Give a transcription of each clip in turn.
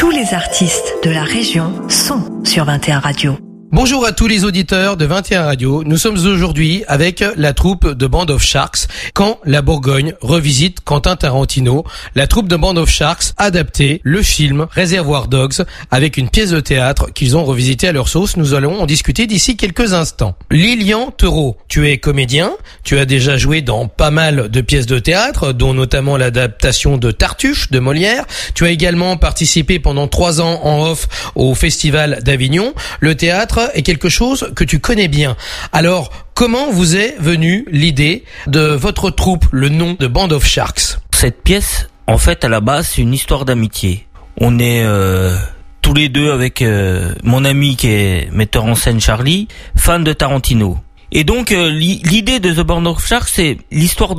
Tous les artistes de la région sont sur 21 Radio. Bonjour à tous les auditeurs de 21 Radio. Nous sommes aujourd'hui avec la troupe de Band of Sharks. Quand la Bourgogne revisite Quentin Tarantino, la troupe de Band of Sharks a adapté le film Reservoir Dogs avec une pièce de théâtre qu'ils ont revisité à leur sauce. Nous allons en discuter d'ici quelques instants. Lilian Thereau, tu es comédien, tu as déjà joué dans pas mal de pièces de théâtre, dont notamment l'adaptation de Tartuffe de Molière. Tu as également participé pendant 3 ans en off au Festival d'Avignon. Le théâtre est quelque chose que tu connais bien. Alors, comment vous est venue l'idée de votre troupe, le nom de Band of Sharks? Cette pièce, en fait, à la base, c'est une histoire d'amitié. On est tous les deux avec mon ami qui est metteur en scène Charlie, fan de Tarantino. Et donc l'idée de The Band of Sharks, c'est l'histoire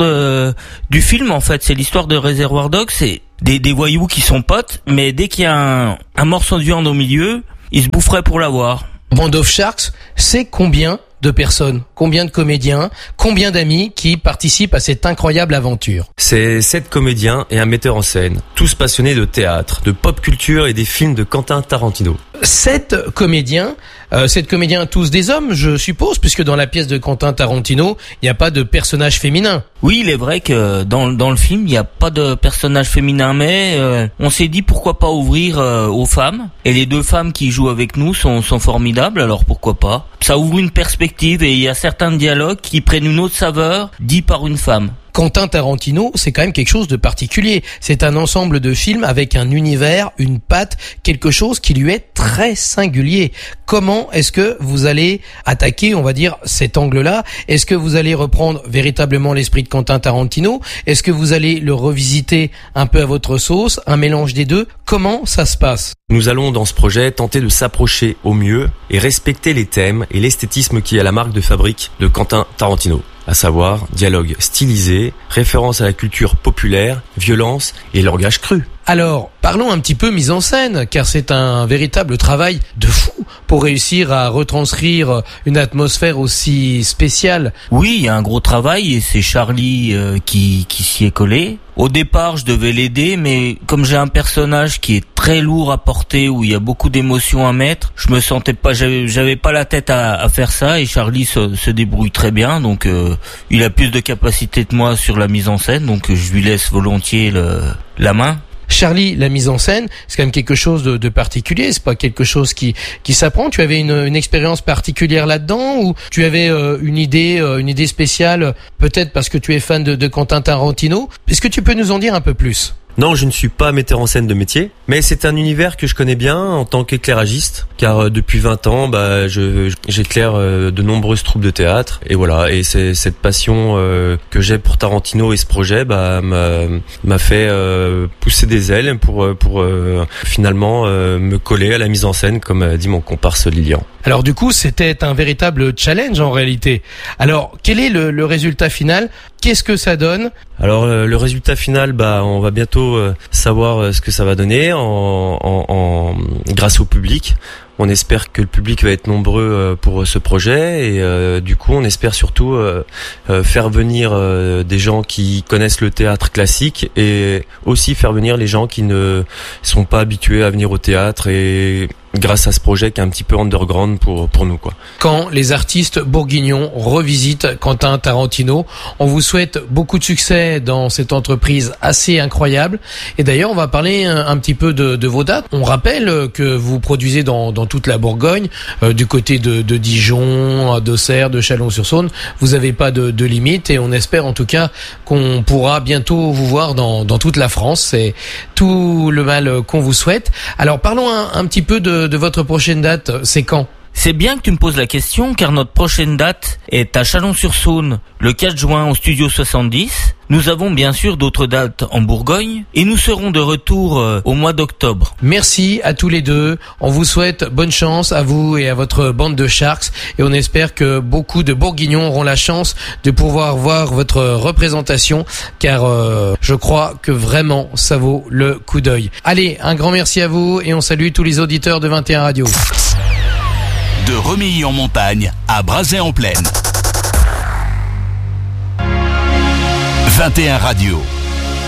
du film, en fait, c'est l'histoire de Reservoir Dogs, c'est des voyous qui sont potes, mais dès qu'il y a un morceau de viande au milieu, ils se boufferaient pour l'avoir. Band of Sharks, c'est combien de personnes, combien de comédiens, combien d'amis qui participent à cette incroyable aventure? C'est 7 comédiens et un metteur en scène, tous passionnés de théâtre, de pop culture et des films de Quentin Tarantino. 7 comédiens tous des hommes, je suppose, puisque dans la pièce de Quentin Tarantino, il n'y a pas de personnage féminin. Oui, il est vrai que dans le film, il n'y a pas de personnage féminin, mais on s'est dit pourquoi pas ouvrir aux femmes. Et les 2 femmes qui jouent avec nous sont formidables, alors pourquoi pas. Ça ouvre une perspective et il y a certains dialogues qui prennent une autre saveur, dits par une femme. Quentin Tarantino, c'est quand même quelque chose de particulier. C'est un ensemble de films avec un univers, une patte, quelque chose qui lui est très singulier. Comment est-ce que vous allez attaquer, on va dire, cet angle-là? Est-ce que vous allez reprendre véritablement l'esprit de Quentin Tarantino? Est-ce que vous allez le revisiter un peu à votre sauce, un mélange des deux? Comment ça se passe? Nous allons dans ce projet tenter de s'approcher au mieux et respecter les thèmes et l'esthétisme qui est la marque de fabrique de Quentin Tarantino. À savoir, dialogue stylisé, référence à la culture populaire, violence et langage cru. Alors, parlons un petit peu mise en scène, car c'est un véritable travail de fou pour réussir à retranscrire une atmosphère aussi spéciale. Oui, il y a un gros travail et c'est Charlie qui s'y est collé. Au départ, je devais l'aider, mais comme j'ai un personnage qui est très lourd à porter, où il y a beaucoup d'émotions à mettre, je me sentais pas, j'avais pas la tête à faire ça, et Charlie se débrouille très bien, donc il a plus de capacité que moi sur la mise en scène, donc je lui laisse volontiers la main. Charlie, la mise en scène, c'est quand même quelque chose de particulier, c'est pas quelque chose qui s'apprend. Tu avais une expérience particulière là-dedans, ou tu avais une idée spéciale, peut-être parce que tu es fan de Quentin Tarantino? Est-ce que tu peux nous en dire un peu plus? Non, je ne suis pas metteur en scène de métier, mais c'est un univers que je connais bien en tant qu'éclairagiste, car depuis 20 ans, j'éclaire de nombreuses troupes de théâtre, et voilà, et c'est cette passion que j'ai pour Tarantino et ce projet m'a fait pousser des ailes pour finalement me coller à la mise en scène, comme dit mon comparse Lilian. Alors du coup, c'était un véritable challenge en réalité. Alors, quel est le résultat final? Qu'est-ce que ça donne? Alors le résultat final, on va bientôt savoir ce que ça va donner grâce au public. On espère que le public va être nombreux pour ce projet et du coup on espère surtout faire venir des gens qui connaissent le théâtre classique et aussi faire venir les gens qui ne sont pas habitués à venir au théâtre, et grâce à ce projet qui est un petit peu underground pour nous, quoi. Quand les artistes bourguignons revisitent Quentin Tarantino, on vous souhaite beaucoup de succès dans cette entreprise assez incroyable. Et d'ailleurs, on va parler un petit peu de vos dates. On rappelle que vous produisez dans toute la Bourgogne, du côté de Dijon, d'Auxerre, de Chalon-sur-Saône. Vous n'avez pas de limite, et on espère en tout cas qu'on pourra bientôt vous voir dans toute la France. C'est tout le mal qu'on vous souhaite. Alors parlons un petit peu de votre prochaine date. C'est quand? C'est bien que tu me poses la question, car notre prochaine date est à Chalon-sur-Saône, le 4 juin au Studio 70. Nous avons bien sûr d'autres dates en Bourgogne, et nous serons de retour au mois d'octobre. Merci à tous les deux. On vous souhaite bonne chance à vous et à votre bande de Sharks, et on espère que beaucoup de Bourguignons auront la chance de pouvoir voir votre représentation, car je crois que vraiment ça vaut le coup d'œil. Allez, un grand merci à vous, et on salue tous les auditeurs de 21 Radio. De Remilly-en-Montagne à Brazais-en-Plaine. 21 Radio.